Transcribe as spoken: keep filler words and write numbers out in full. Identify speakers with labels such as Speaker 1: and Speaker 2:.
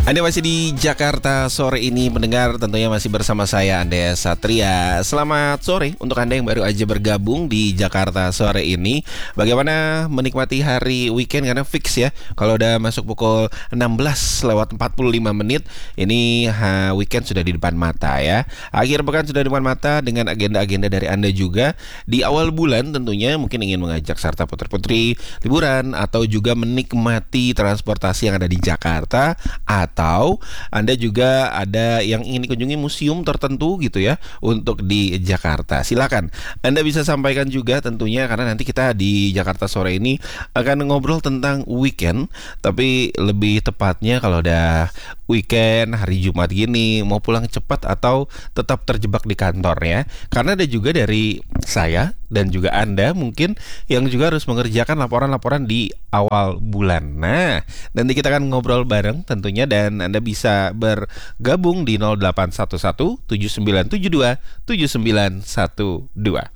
Speaker 1: Anda masih di Jakarta sore ini mendengar, tentunya masih bersama saya Andreas Satria. Selamat sore untuk Anda yang baru aja bergabung di Jakarta sore ini. Bagaimana menikmati hari weekend, karena fix ya, kalau udah masuk pukul enam belas lewat empat puluh lima menit, ini ha, weekend sudah di depan mata ya. Akhir pekan sudah di depan mata dengan agenda-agenda dari Anda juga. Di awal bulan tentunya mungkin ingin mengajak serta putri-putri liburan atau juga menikmati transportasi yang ada di Jakarta, atau Anda juga ada yang ingin dikunjungi museum tertentu gitu ya untuk di Jakarta. Silakan Anda bisa sampaikan juga tentunya, karena nanti kita di Jakarta sore ini akan ngobrol tentang weekend, tapi lebih tepatnya kalau udah weekend hari Jumat gini, mau pulang cepat atau tetap terjebak di kantor ya. Karena ada juga dari saya dan juga Anda mungkin yang juga harus mengerjakan laporan-laporan di awal bulan. Nah, nanti kita akan ngobrol bareng tentunya, dan Anda bisa bergabung di nol delapan satu satu tujuh sembilan tujuh dua tujuh sembilan satu dua.